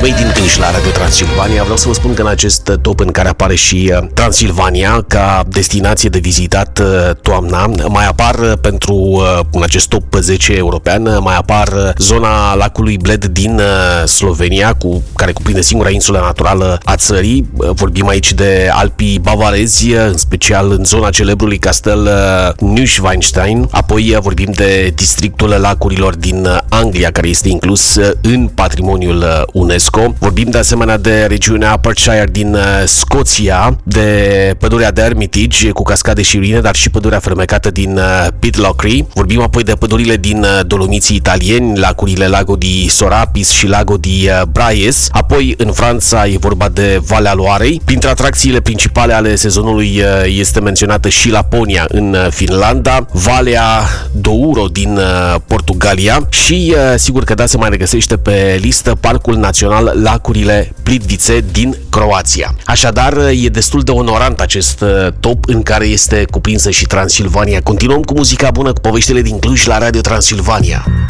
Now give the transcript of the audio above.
mei din Cluj la Radio Transilvania. Vreau să vă spun că în acest top în care apare și Transilvania ca destinație de vizitat toamna, mai apar pentru în acest top 10 european, mai apar zona lacului Bled din Slovenia, care cuprinde singura insulă naturală a țării. Vorbim aici de Alpii bavarezi, în special în zona celebrului castel Neuschwanstein. Apoi vorbim de districtul lacurilor din Anglia, care este inclus în patrimoniul UNESCO. Vorbim de asemenea de regiunea Perthshire din Scoția, de pădurea de Hermitage cu cascade și ruine, dar și pădurea fermecată din Pitlochry. Vorbim apoi de pădurile din Dolomiții italieni, lacurile Lago di Sorapis și Lago di Braies. Apoi în Franța e vorba de Valea Loarei. Printre atracțiile principale ale sezonului este menționată și Laponia în Finlanda, Valea Douro din Portugalia și sigur că se mai regăsește pe listă Parcul Național Lacurile Plitvice din Croația. Așadar, e destul de onorant acest top în care este cuprinsă și Transilvania. Continuăm cu muzica bună, cu poveștile din Cluj la Radio Transilvania.